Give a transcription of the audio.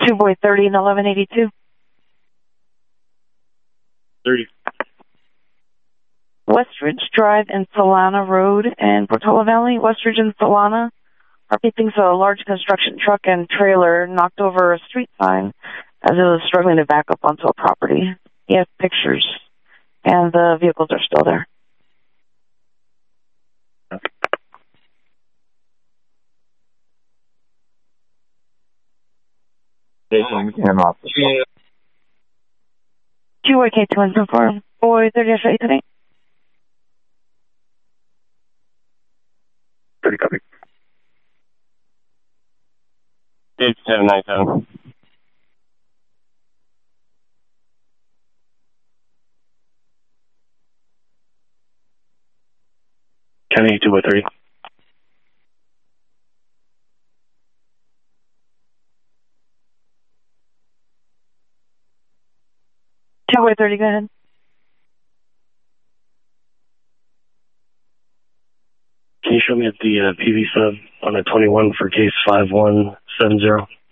2 boy 30 and 1182. 30. Westridge Drive and Solana Road in Portola Valley. Westridge and Solana are facing a large construction truck and trailer knocked over a street sign as it was struggling to back up onto a property. He has pictures, and the vehicles are still there. Jason, off. 2YK214, boy 30 today. 30 copy. 8797. County 2 by 30. Two by 30, go ahead. Can you show me at the PV sub on a 21 for case 5170?